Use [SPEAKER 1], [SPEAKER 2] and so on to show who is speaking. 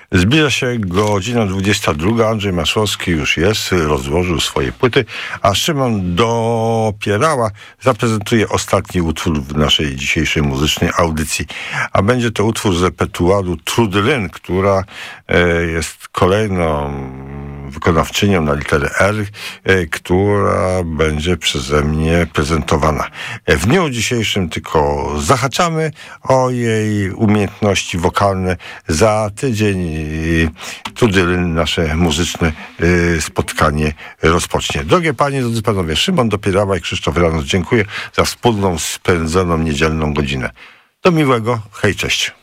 [SPEAKER 1] Zbliża się godzina 22. Andrzej Masłowski już jest, rozłożył swoje płyty, a Szymon Dopierała zaprezentuje ostatni utwór w naszej dzisiejszej muzycznej audycji. A będzie to utwór z repertuaru Trudlyn, która jest kolejną wykonawczynią na literę R, która będzie przeze mnie prezentowana. W dniu dzisiejszym tylko zahaczamy o jej umiejętności wokalne. Za tydzień Trudlyn nasze muzyczne spotkanie rozpocznie. Drogie panie, drodzy panowie, Szymon Dopierała i Krzysztof Ranos, dziękuję za wspólną spędzoną niedzielną godzinę. Do miłego, hej, cześć.